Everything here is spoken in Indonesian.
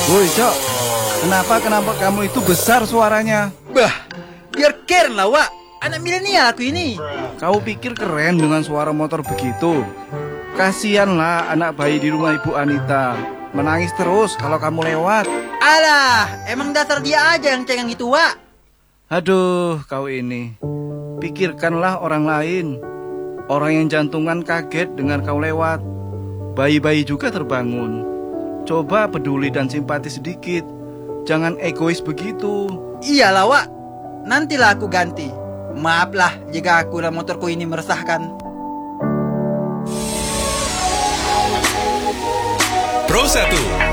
Woi, Cok. Kenapa kamu itu besar suaranya? Bah, biar keren lah, Wak. Anak milenial aku ini. Kau pikir keren dengan suara motor begitu? Kasianlah anak bayi di rumah Ibu Anita. Menangis terus kalau kamu lewat. Alah, emang dasar dia aja yang cengeng itu, Wak. Aduh, kau ini. Pikirkanlah orang lain. Orang yang jantungan kaget dengan kau lewat. Bayi-bayi juga terbangun. Coba peduli dan simpati sedikit. Jangan egois begitu. Iyalah, Wak. Nantilah aku ganti. Maaflah jika aku dan motorku ini meresahkan. Pro 1